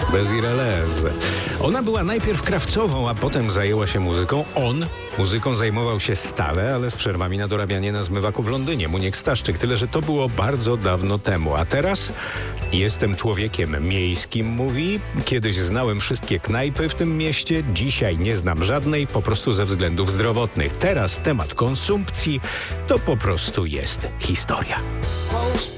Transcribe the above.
Desiree Les. Ona była najpierw krawcową, a potem zajęła się muzyką. On muzyką zajmował się stale, ale z przerwami na dorabianie na zmywaku w Londynie. Muniek Staszczyk. Tyle, że to było bardzo dawno temu. A teraz jestem człowiekiem miejskim, mówi. Kiedyś znałem wszystkie knajpy w tym mieście. Dzisiaj nie znam żadnej, po prostu ze względów zdrowotnych. Teraz temat konsumpcji to po prostu jest historia.